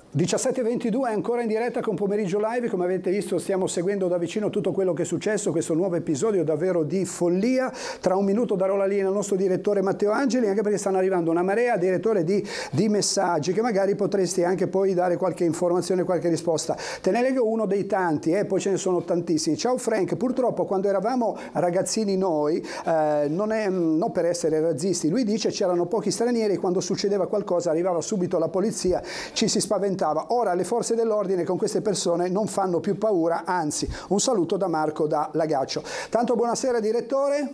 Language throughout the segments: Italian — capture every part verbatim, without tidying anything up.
diciassette e ventidue è ancora in diretta con Pomeriggio Live. Come avete visto stiamo seguendo da vicino tutto quello che è successo, questo nuovo episodio davvero di follia. Tra un minuto darò la linea al nostro direttore Matteo Angeli, anche perché stanno arrivando una marea, direttore, di, di messaggi che magari potresti anche poi dare qualche informazione, qualche risposta. Te ne leggo uno dei tanti, eh, poi ce ne sono tantissimi. Ciao Frank, purtroppo quando eravamo ragazzini noi, eh, non, è, non per essere razzisti, lui dice c'erano pochi stranieri, quando succedeva qualcosa arrivava subito la polizia, ci si spaventava. Ora le forze dell'ordine con queste persone non fanno più paura, anzi. Un saluto da Marco da Lagaccio. Tanto buonasera direttore.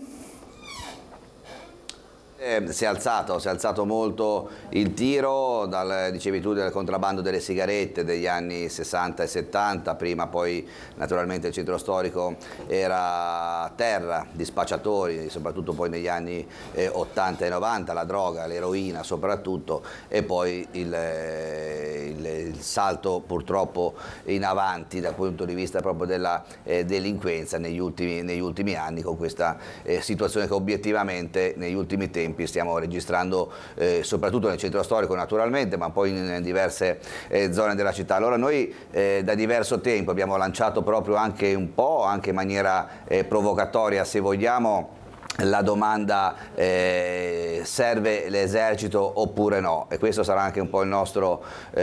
Eh, si è alzato, si è alzato molto il tiro, dal, dicevi tu, del contrabbando delle sigarette degli anni sessanta e settanta, prima poi naturalmente il centro storico era a terra di spacciatori, soprattutto poi negli anni eh, ottanta e novanta, la droga, l'eroina soprattutto, e poi il, il, il salto purtroppo in avanti dal punto di vista proprio della eh, delinquenza negli ultimi, negli ultimi anni, con questa eh, situazione che obiettivamente negli ultimi tempi stiamo registrando eh, soprattutto nel centro storico naturalmente, ma poi in, in diverse eh, zone della città. Allora noi eh, da diverso tempo abbiamo lanciato proprio anche un po', anche in maniera eh, provocatoria se vogliamo, la domanda eh, serve l'esercito oppure no, e questo sarà anche un po' il nostro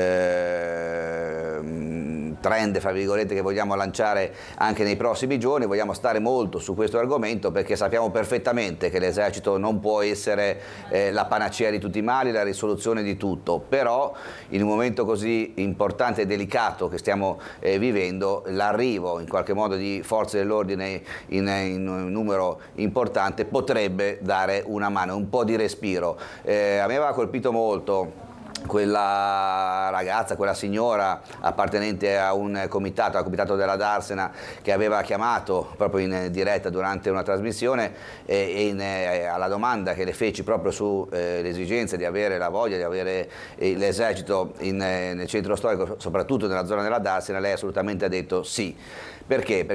eh, trend, fra virgolette, che vogliamo lanciare anche nei prossimi giorni. Vogliamo stare molto su questo argomento perché sappiamo perfettamente che l'esercito non può essere eh, la panacea di tutti i mali, la risoluzione di tutto, però in un momento così importante e delicato che stiamo eh, vivendo, l'arrivo in qualche modo di forze dell'ordine in, in un numero importante potrebbe dare una mano, un po' di respiro. Eh, a me aveva colpito molto quella ragazza, quella signora appartenente a un comitato, al comitato della Darsena, che aveva chiamato proprio in diretta durante una trasmissione e in, eh, alla domanda che le feci proprio sull'esigenza eh, di avere la voglia di avere eh, l'esercito in, eh, nel centro storico, soprattutto nella zona della Darsena, lei assolutamente ha detto sì. Perché? Perché